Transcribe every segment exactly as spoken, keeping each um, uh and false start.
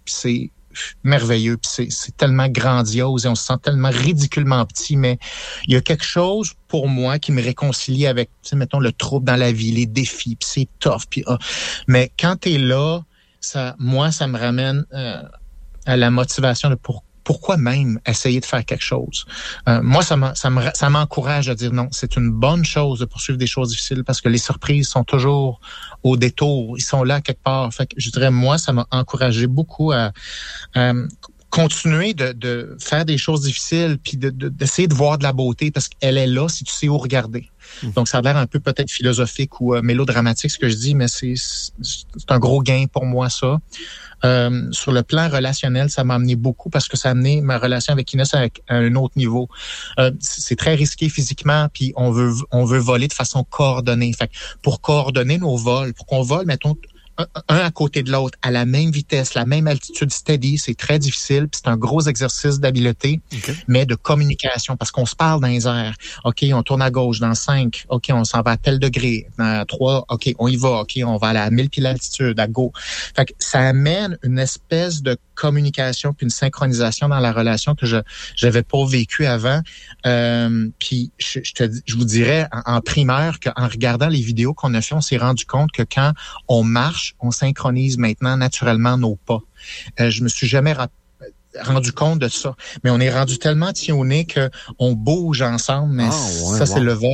puis c'est merveilleux, puis c'est, c'est tellement grandiose et on se sent tellement ridiculement petit, mais il y a quelque chose pour moi qui me réconcilie avec, tu sais, mettons, le trouble dans la vie, les défis, puis c'est tough, puis ah. Mais quand t'es là, ça, moi, ça me ramène euh, à la motivation de pour, pourquoi même essayer de faire quelque chose. Euh, moi, ça, m'a, ça, me, ça m'encourage à dire non, c'est une bonne chose de poursuivre des choses difficiles parce que les surprises sont toujours au détour, ils sont là quelque part. Fait que je dirais, moi, ça m'a encouragé beaucoup à, à continuer de, de faire des choses difficiles puis de, de, d'essayer de voir de la beauté parce qu'elle est là si tu sais où regarder. Mmh. Donc, ça a l'air un peu peut-être philosophique ou euh, mélodramatique ce que je dis, mais c'est, c'est un gros gain pour moi, ça. Euh, sur le plan relationnel, ça m'a amené beaucoup parce que ça a amené ma relation avec Inès à, à un autre niveau. Euh, c'est très risqué physiquement, puis on veut on veut voler de façon coordonnée. Fait que pour coordonner nos vols, pour qu'on vole, mettons, un, un à côté de l'autre, à la même vitesse, la même altitude steady, c'est très difficile, puis c'est un gros exercice d'habileté, okay. mais de communication, parce qu'on se parle dans les airs. OK, on tourne à gauche dans cinq, OK, on s'en va à tel degré, dans trois, OK, on y va, OK, on va aller à mille pieds d'altitude, à go. Fait que ça amène une espèce de communication puis une synchronisation dans la relation que je j'avais pas vécu avant. Euh, puis je, je te je vous dirais en, en primaire qu'en regardant les vidéos qu'on a fait, on s'est rendu compte que quand on marche, on synchronise maintenant naturellement nos pas. Euh, je me suis jamais ra- rendu compte de ça, mais on est rendu tellement tionnés que on bouge ensemble. Mais oh, ouais, ça wow. c'est le vol.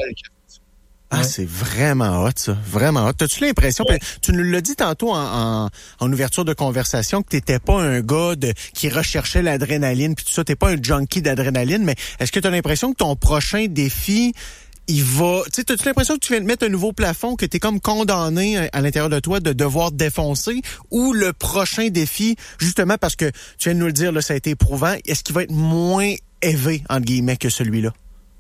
Ah, ouais. C'est vraiment hot, ça. Vraiment hot. T'as-tu l'impression, ouais. tu nous l'as dit tantôt en, en, en ouverture de conversation, que t'étais pas un gars de, qui recherchait l'adrénaline puis tout ça, t'es pas un junkie d'adrénaline, mais est-ce que t'as l'impression que ton prochain défi, il va... Tu sais, t'as-tu l'impression que tu viens de mettre un nouveau plafond, que t'es comme condamné à, à l'intérieur de toi de devoir te défoncer, ou le prochain défi, justement parce que tu viens de nous le dire, là, ça a été éprouvant, est-ce qu'il va être moins élevé, entre guillemets, que celui-là?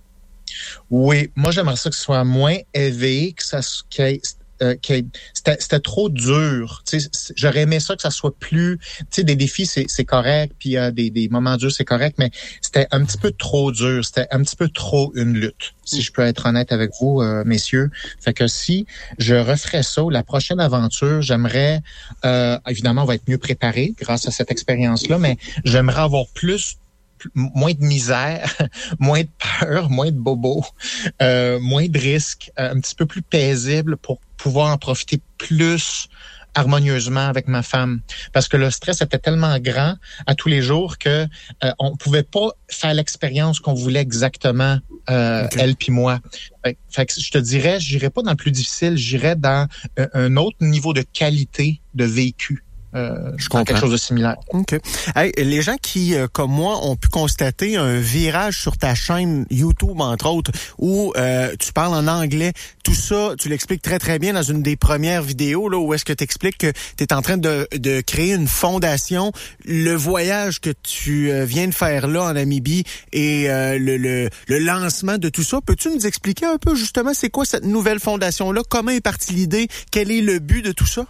Oui, moi j'aimerais ça que ce soit moins élevé, que ça qu'il y ait, euh, qu'il y ait, c'était, c'était trop dur. Tu sais, j'aurais aimé ça que ça soit plus. Tu sais, des défis c'est, c'est correct, puis euh, des, des moments durs c'est correct, mais c'était un petit peu trop dur. C'était un petit peu trop une lutte. Si je peux être honnête avec vous, euh, messieurs. Fait que si je referais ça, la prochaine aventure, j'aimerais, euh, évidemment, on va être mieux préparé grâce à cette expérience-là, mais j'aimerais avoir plus moins de misère, moins de peur, moins de bobo, euh, moins de risques, euh, un petit peu plus paisible pour pouvoir en profiter plus harmonieusement avec ma femme. Parce que le stress était tellement grand à tous les jours que euh, on pouvait pas faire l'expérience qu'on voulait exactement, euh, okay. elle puis moi. Fait, fait que je te dirais, j'irais pas dans le plus difficile, j'irais dans un, un autre niveau de qualité de vécu. Euh, je comprends. Quelque chose de similaire. OK. Hey, les gens qui, euh, comme moi, ont pu constater un virage sur ta chaîne YouTube, entre autres, où euh, tu parles en anglais. Tout ça, tu l'expliques très, très bien dans une des premières vidéos, là, où est-ce que tu expliques que tu es en train de, de créer une fondation. Le voyage que tu euh, viens de faire là, en Namibie, et euh, le, le, le lancement de tout ça. Peux-tu nous expliquer un peu, justement, c'est quoi cette nouvelle fondation-là? Comment est partie l'idée? Quel est le but de tout ça?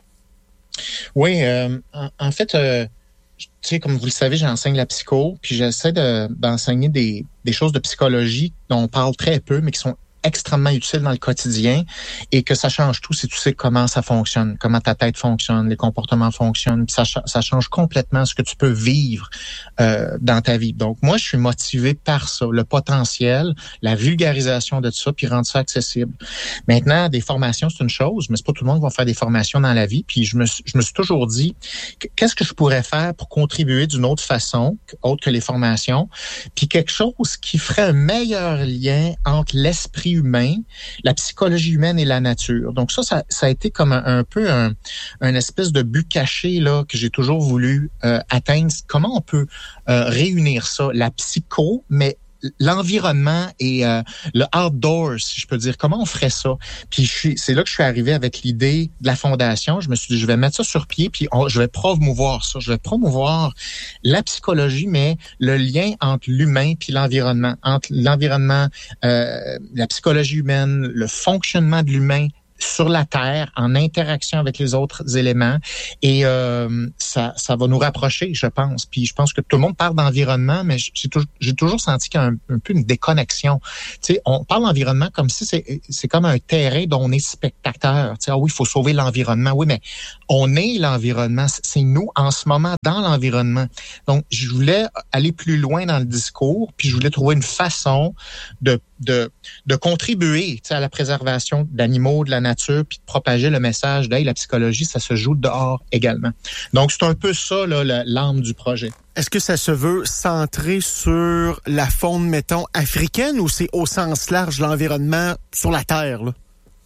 Oui, euh, en, en fait, euh, tu sais, comme vous le savez, j'enseigne la psycho, puis j'essaie de, d'enseigner des, des choses de psychologie dont on parle très peu, mais qui sont extrêmement utiles dans le quotidien et que ça change tout si tu sais comment ça fonctionne, comment ta tête fonctionne, les comportements fonctionnent, puis ça, ça change complètement ce que tu peux vivre euh, dans ta vie. Donc, moi, je suis motivé par ça, le potentiel, la vulgarisation de tout ça, puis rendre ça accessible. Maintenant, des formations, c'est une chose, mais c'est pas tout le monde qui va faire des formations dans la vie, puis je me, je me suis toujours dit, qu'est-ce que je pourrais faire pour contribuer d'une autre façon, autre que les formations, puis quelque chose qui ferait un meilleur lien entre l'esprit humain, la psychologie humaine et la nature. Donc ça, ça, ça a été comme un, un peu un, un espèce de but caché là que j'ai toujours voulu euh, atteindre. Comment on peut euh, réunir ça, la psycho, mais l'environnement et euh, le outdoor, si je peux dire, comment on ferait ça? Puis je suis, c'est là que je suis arrivé avec l'idée de la fondation. Je me suis dit, je vais mettre ça sur pied, puis on, je vais promouvoir ça. Je vais promouvoir la psychologie, mais le lien entre l'humain puis l'environnement, entre l'environnement, euh, la psychologie humaine, le fonctionnement de l'humain, sur la Terre, en interaction avec les autres éléments. Et euh, ça, ça va nous rapprocher, je pense. Puis je pense que tout le monde parle d'environnement, mais j'ai toujours, j'ai toujours senti qu'il y a un, un peu une déconnexion. Tu sais, on parle d'environnement comme si c'est, c'est comme un terrain dont on est spectateur. Tu sais, ah oui, il faut sauver l'environnement. Oui, mais on est l'environnement. C'est nous, en ce moment, dans l'environnement. Donc, je voulais aller plus loin dans le discours, puis je voulais trouver une façon de de de contribuer, tu sais, à la préservation d'animaux, de la nature, puis de propager le message d'hey, la psychologie, ça se joue dehors également. Donc, c'est un peu ça, là, l'âme du projet. Est-ce que ça se veut centrer sur la faune, mettons, africaine, ou c'est au sens large l'environnement sur la Terre, là?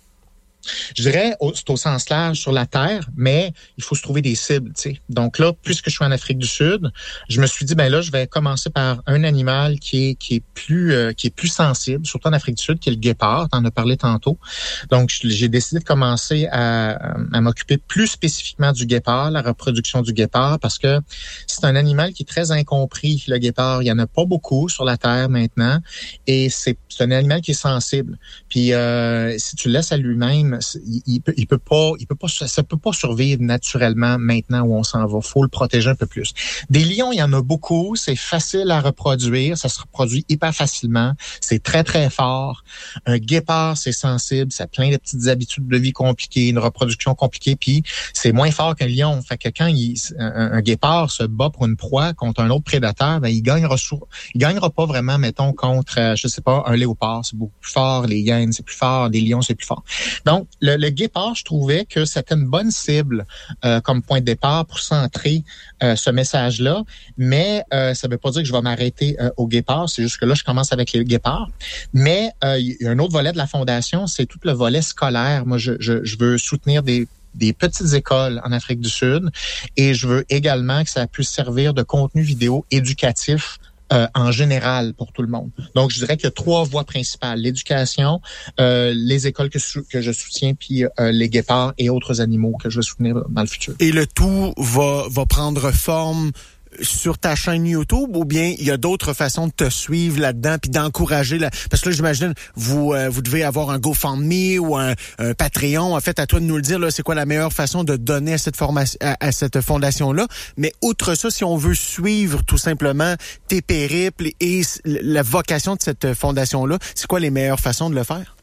Je dirais, c'est au sens large sur la Terre, mais il faut se trouver des cibles, tu sais. Donc là, puisque je suis en Afrique du Sud, je me suis dit, ben là, je vais commencer par un animal qui est qui est plus euh, qui est plus sensible, surtout en Afrique du Sud, qui est le guépard. T'en as parlé tantôt. Donc, j'ai décidé de commencer à, à m'occuper plus spécifiquement du guépard, la reproduction du guépard, parce que c'est un animal qui est très incompris, le guépard. Il y en a pas beaucoup sur la Terre maintenant, et c'est, c'est un animal qui est sensible. Puis, euh, si tu le laisses à lui-même, Il, il peut, il peut pas, il peut pas, ça peut pas survivre naturellement maintenant où on s'en va. Faut le protéger un peu plus. Des lions, il y en a beaucoup. C'est facile à reproduire. Ça se reproduit hyper facilement. C'est très, très fort. Un guépard, c'est sensible. Ça a plein de petites habitudes de vie compliquées, une reproduction compliquée. Puis, c'est moins fort qu'un lion. Fait que quand il, un, un guépard se bat pour une proie contre un autre prédateur, ben, il gagnera, il gagnera pas vraiment, mettons, contre, je sais pas, un léopard. C'est beaucoup plus fort. Les hyènes, c'est plus fort. Les lions, c'est plus fort. Donc, Le, le guépard, je trouvais que c'était une bonne cible euh, comme point de départ pour centrer euh, ce message-là, mais euh, ça ne veut pas dire que je vais m'arrêter euh, au guépard, c'est juste que là, je commence avec les guépards. Mais euh, il y a un autre volet de la Fondation, c'est tout le volet scolaire. Moi, je, je, je veux soutenir des des petites écoles en Afrique du Sud et je veux également que ça puisse servir de contenu vidéo éducatif Euh, en général pour tout le monde. Donc, je dirais qu'il y a trois voies principales. L'éducation, euh, les écoles que, que je soutiens, puis euh, les guépards et autres animaux que je vais soutenir dans le futur. Et le tout va, va prendre forme sur ta chaîne YouTube, ou bien il y a d'autres façons de te suivre là-dedans puis d'encourager la... Parce que là, j'imagine, vous euh, vous devez avoir un GoFundMe ou un, un Patreon. En fait, à toi de nous le dire, là, c'est quoi la meilleure façon de donner à cette formation, à, à cette fondation-là. Mais outre ça, si on veut suivre tout simplement tes périples et la vocation de cette fondation-là, c'est quoi les meilleures façons de le faire?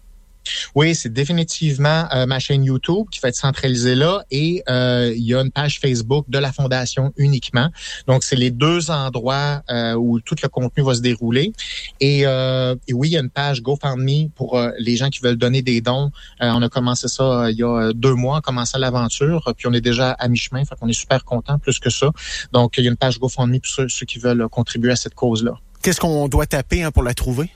Oui, c'est définitivement euh, ma chaîne YouTube qui va être centralisée là et euh, il y a une page Facebook de la Fondation uniquement. Donc, c'est les deux endroits euh, où tout le contenu va se dérouler. Et, euh, et oui, il y a une page GoFundMe pour euh, les gens qui veulent donner des dons. Euh, on a commencé ça euh, il y a deux mois, on a commencé l'aventure, puis on est déjà à mi-chemin, fait qu'on est super content plus que ça. Donc, il y a une page GoFundMe pour ceux, ceux qui veulent contribuer à cette cause-là. Qu'est-ce qu'on doit taper hein, pour la trouver?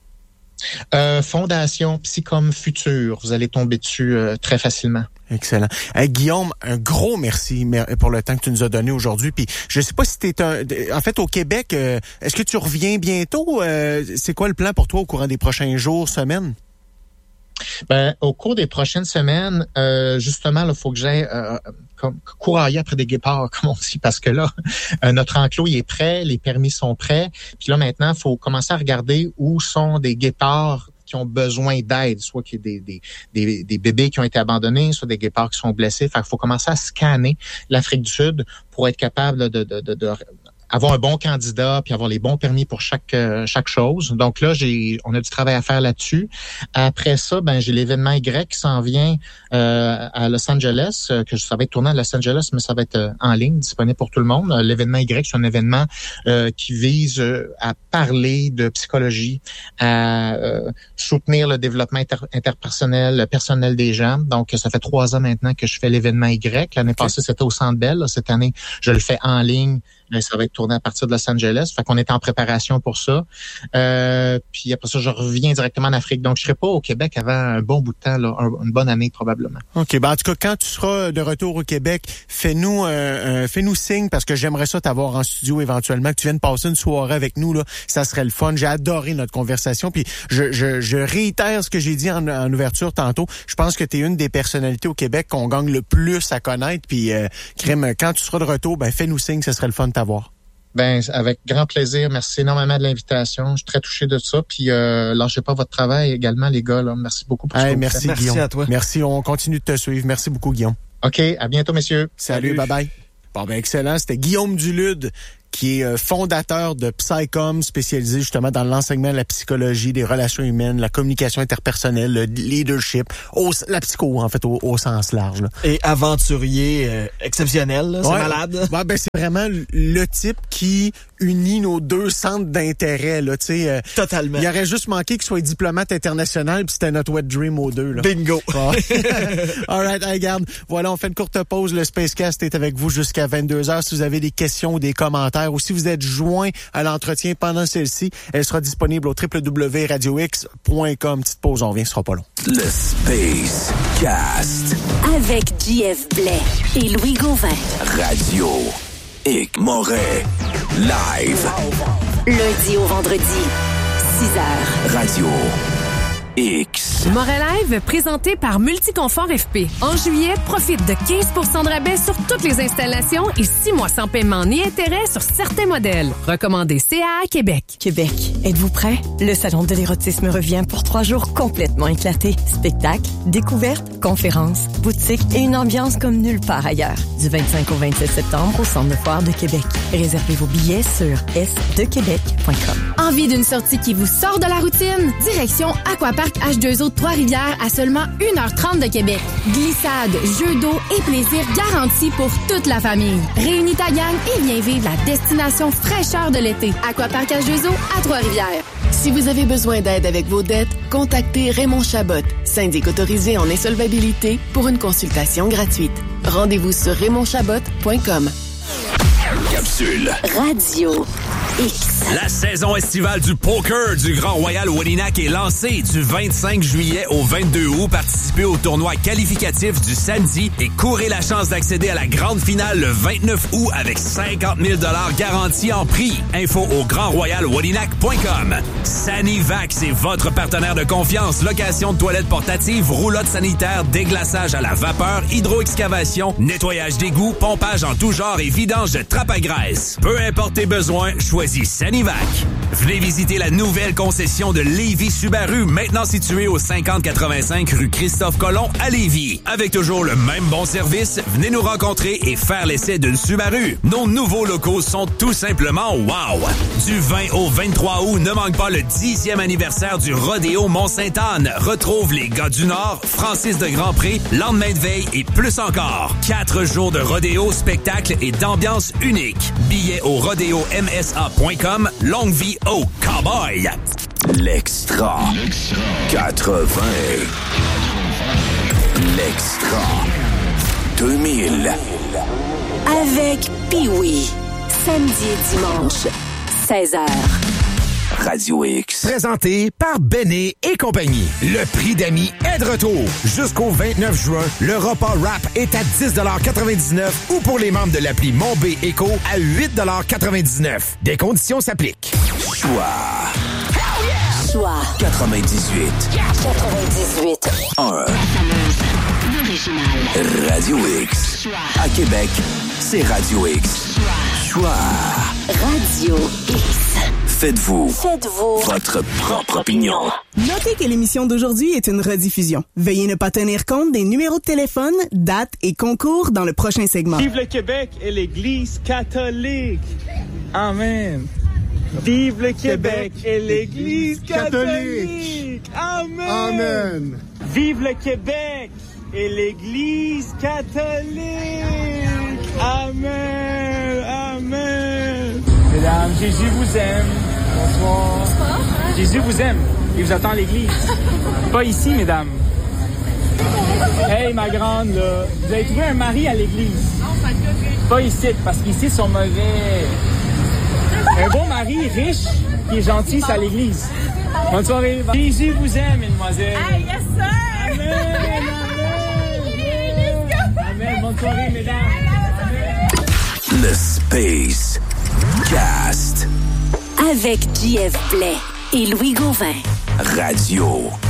Euh, Fondation Psychom Futur. Vous allez tomber dessus euh, très facilement. Excellent. Hey, Guillaume, un gros merci pour le temps que tu nous as donné aujourd'hui. Puis je sais pas si t'es un, en fait au Québec, euh, est-ce que tu reviens bientôt? Euh, c'est quoi le plan pour toi au courant des prochains jours, semaines? Ben, au cours des prochaines semaines, euh, justement, il faut que j'aille euh, courailler après des guépards, comme on dit, parce que là, euh, notre enclos il est prêt, les permis sont prêts. Puis là, maintenant, il faut commencer à regarder où sont des guépards qui ont besoin d'aide, soit qu'il y ait des, des, des, des bébés qui ont été abandonnés, soit des guépards qui sont blessés. Fait qu'il faut commencer à scanner l'Afrique du Sud pour être capable de, de, de, de avoir un bon candidat puis avoir les bons permis pour chaque euh, chaque chose. Donc là, j'ai on a du travail à faire là-dessus. Après ça, ben j'ai l'événement Y qui s'en vient euh, à Los Angeles, euh, que ça va être tourné à Los Angeles, mais ça va être euh, en ligne, disponible pour tout le monde. Euh, l'événement Y, c'est un événement euh, qui vise euh, à parler de psychologie, à euh, soutenir le développement inter- interpersonnel, le personnel des gens. Donc, ça fait trois ans maintenant que je fais l'événement Y. L'année okay. passée, c'était au Centre Bell. Là, cette année, je le fais en ligne. Mais ça va être tourné à partir de Los Angeles. Fait qu'on est en préparation pour ça. Euh, puis après ça, je reviens directement en Afrique. Donc, je serai pas au Québec avant un bon bout de temps, là, un, une bonne année probablement. OK. Ben, en tout cas, quand tu seras de retour au Québec, fais-nous euh, euh, fais-nous signe parce que j'aimerais ça t'avoir en studio éventuellement, que tu viennes passer une soirée avec nous. Là, ça serait le fun. J'ai adoré notre conversation. Puis je, je, je réitère ce que j'ai dit en, en ouverture tantôt. Je pense que tu es une des personnalités au Québec qu'on gagne le plus à connaître. Puis, euh, crème, quand tu seras de retour, ben fais-nous signe, ce serait le fun de t'avoir. Ben, avec grand plaisir. Merci énormément de l'invitation. Je suis très touché de ça. Puis, euh, lâchez pas votre travail également, les gars. Là. Merci beaucoup pour hey, ce que merci, vous faites. Guillaume. Merci à toi. Merci. On continue de te suivre. Merci beaucoup, Guillaume. OK. À bientôt, messieurs. Salut. Salut. Bye-bye. Bon, ben, excellent. C'était Guillaume Dulude, qui est fondateur de Psycom, spécialisé justement dans l'enseignement de la psychologie, des relations humaines, la communication interpersonnelle, le leadership, au, la psycho, en fait, au, au sens large. Là. Et aventurier euh, exceptionnel, là, c'est ouais, malade. Ouais, ben, c'est vraiment le type qui unit nos deux centres d'intérêt. Là, euh, Totalement. Il aurait juste manqué qu'il soit diplomate international, puis c'était notre wet dream aux deux. Là. Bingo. All right, I regarde. Voilà, on fait une courte pause. Le Spacecast est avec vous jusqu'à vingt-deux heures. Si vous avez des questions ou des commentaires, ou si vous êtes joint à l'entretien pendant celle-ci, elle sera disponible au w w w point radio x point com. Petite pause, on revient, ce sera pas long. Le Space Cast. Avec J F Blais et Louis Gauvin. Radio X Moret. Live. Lundi au vendredi, six heures. Radio X. Moret Live, présenté par Multiconfort F P. En juillet, profite de quinze pour cent de rabais sur toutes les installations et six mois sans paiement ni intérêt sur certains modèles. Recommandé C A A Québec. Québec, êtes-vous prêts? Le Salon de l'érotisme revient pour trois jours complètement éclatés. Spectacles, découvertes, conférences, boutiques et une ambiance comme nulle part ailleurs. Du vingt-cinq au vingt-sept septembre au Centre de foire de Québec. Réservez vos billets sur s de québec point com. Envie d'une sortie qui vous sort de la routine? Direction Aquapark H deux O de Trois-Rivières à seulement une heure trente de Québec. Glissade, jeux d'eau et plaisir garantis pour toute la famille. Réunis ta gang et viens vivre la destination fraîcheur de l'été. Aquapark H deux O à Trois-Rivières. Si vous avez besoin d'aide avec vos dettes, contactez Raymond Chabot, syndic autorisé en insolvabilité, pour une consultation gratuite. Rendez-vous sur raymond chabot point com. Capsule. Radio X. La saison estivale du poker du Grand Royal Wadinak est lancée du vingt-cinq juillet au vingt-deux août. Participez au tournoi qualificatif du samedi et courez la chance d'accéder à la grande finale le vingt-neuf août avec cinquante mille dollars garantis en prix. Info au grand royal wadinak point com. Sanivac, c'est votre partenaire de confiance. Location de toilettes portatives, roulotte sanitaire, déglaçage à la vapeur, hydroexcavation, nettoyage d'égouts, pompage en tout genre et vidange de trappe à graisse. Peu importe tes besoins, choisis Sanivac. Venez visiter la nouvelle concession de Lévis Subaru, maintenant située au cinquante quatre-vingt-cinq rue Christophe-Colomb à Lévis. Avec toujours le même bon service, venez nous rencontrer et faire l'essai d'une Subaru. Nos nouveaux locaux sont tout simplement wow! Du vingt au vingt-trois août, ne manque pas le dixième anniversaire du Rodéo Mont-Sainte-Anne. Retrouve les gars du Nord, Francis de Grandpré, lendemain de veille et plus encore. Quatre jours de rodéo, spectacle et d'ambiance unique. Billets au rodéo m s a point com. Longue vie au cowboy. L'extra. quatre-vingts. L'extra. deux mille. Avec Pee-Wee. Samedi et dimanche, seize heures. Radio X. Présenté par Béné et compagnie. Le prix d'amis est de retour. Jusqu'au vingt-neuf juin, le repas rap est à dix quatre-vingt-dix-neuf ou pour les membres de l'appli Mon B Éco à huit quatre-vingt-dix-neuf. Des conditions s'appliquent. Choix. Choix. quatre-vingt-dix-huit. quatre-vingt-dix-huit. un. Radio X. À Québec, c'est Radio X. Choix. Radio X. Faites-vous. Faites-vous. Votre propre opinion. Notez que l'émission d'aujourd'hui est une rediffusion. Veuillez ne pas tenir compte des numéros de téléphone, dates et concours dans le prochain segment. Vive le Québec et l'Église catholique. Amen. Vive le Québec et l'Église catholique. Amen. Amen. Vive le Québec et l'Église catholique. Amen. Amen. Mesdames, Jésus vous aime. Bonsoir. Jésus vous aime. Il vous attend à l'église. Pas ici, mesdames. Hey, ma grande, là. Vous avez trouvé un mari à l'église. Pas ici, parce qu'ici, ils sont mauvais. Un bon mari riche qui est gentil, c'est à l'église. Bonne soirée. Jésus vous aime, mesdemoiselles. Hey, yes, sir! Amen, amen. Amen. Bonne soirée, mesdames. Amen. Le Space Cast. Avec J F Blais et Louis Gauvin. Radio